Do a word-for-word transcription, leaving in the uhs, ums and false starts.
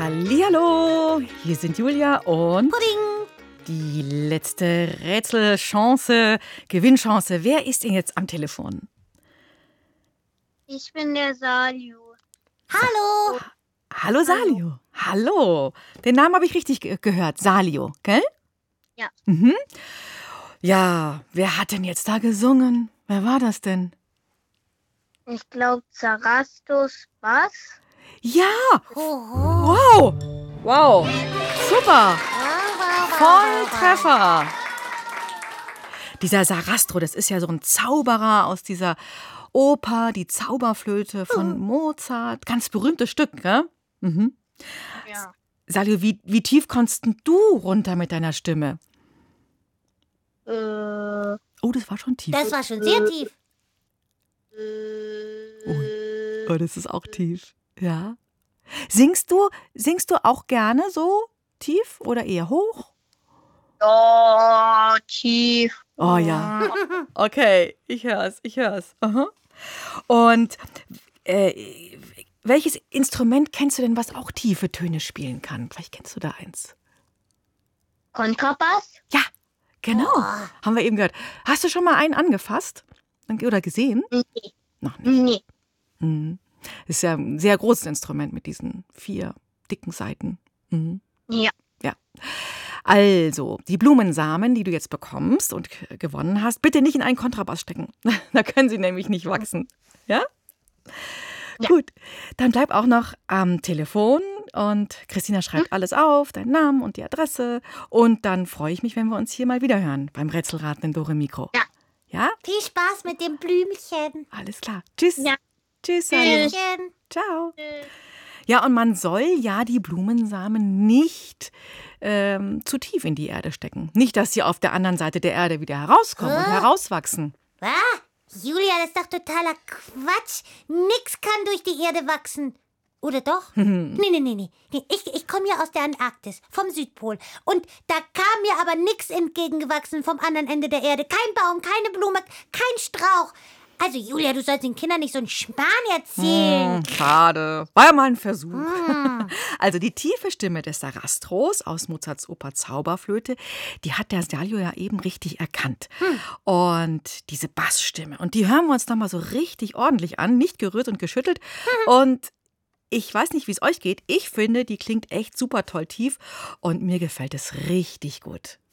Hallihallo, hier sind Julia und Pudding. Die letzte Rätselchance, Gewinnchance. Wer ist denn jetzt am Telefon? Ich bin der Salio. Hallo. Hallo Salio. Hallo. Den Namen habe ich richtig ge- gehört. Salio, gell? Ja. Mhm. Ja, wer hat denn jetzt da gesungen? Wer war das denn? Ich glaube Zarastos Bass. Ja, Hoho. wow. Wow, super. Wow, wow, wow, Voll wow, wow. Treffer. Dieser Sarastro, das ist ja so ein Zauberer aus dieser Oper, die Zauberflöte von Mozart. Ganz berühmtes Stück, gell? Mhm. Ja. Salio, wie, wie tief konntest denn du runter mit deiner Stimme? Äh, Oh, das war schon tief. Das war schon sehr tief. äh, Oh, das ist auch tief. Ja. Singst du, singst du auch gerne so tief oder eher hoch? oh, tief. Oh ja. Okay, ich hör's, ich hör's. Aha. Und äh, welches Instrument kennst du denn, was auch tiefe Töne spielen kann? Vielleicht kennst du da eins. Kontrabass? Ja, genau. Oh. Haben wir eben gehört. Hast du schon mal einen angefasst oder gesehen? Nee. Noch nicht. Nee. Mhm. Ist ja ein sehr großes Instrument mit diesen vier dicken Seiten. Mhm. Ja. Ja. Also, die Blumensamen, die du jetzt bekommst und k- gewonnen hast, bitte nicht in einen Kontrabass stecken. Da können sie nämlich nicht wachsen. Ja? Ja. Gut, dann bleib auch noch am Telefon und Christina schreibt alles auf, deinen Namen und die Adresse. Und dann freue ich mich, wenn wir uns hier mal wieder hören beim Rätselraten in Dore Mikro. Ja. Ja? Viel Spaß mit dem Blümchen. Alles klar. Tschüss. Ja. Tschüss, Salio. Tschüss. Blümchen. Ciao. Tschüss. Ja, und man soll ja die Blumensamen nicht ähm, zu tief in die Erde stecken. Nicht, dass sie auf der anderen Seite der Erde wieder herauskommen und Hä? herauswachsen. Was? Julia, das ist doch totaler Quatsch. Nix kann durch die Erde wachsen. Oder doch? nee, nee, nee, nee. nee. Ich, ich komme ja aus der Antarktis, vom Südpol. Und da kam mir aber nix entgegengewachsen vom anderen Ende der Erde. Kein Baum, keine Blume, kein Strauch. Also, Julia, du sollst den Kindern nicht so einen Schmarrn erzählen. Hm, schade. War ja mal ein Versuch. Hm. Also die tiefe Stimme des Sarastros aus Mozarts Oper Zauberflöte, die hat der Salio ja eben richtig erkannt. Und diese Bassstimme. Und die hören wir uns nochmal so richtig ordentlich an, nicht gerührt und geschüttelt. Und ich weiß nicht, wie es euch geht. Ich finde, die klingt echt super toll tief und mir gefällt es richtig gut.